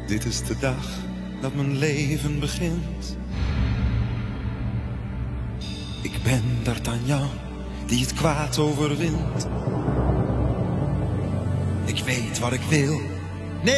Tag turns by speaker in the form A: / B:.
A: Dit is de dag dat mijn leven begint. Ik ben D'Artagnan die het kwaad overwint. Ik weet wat ik wil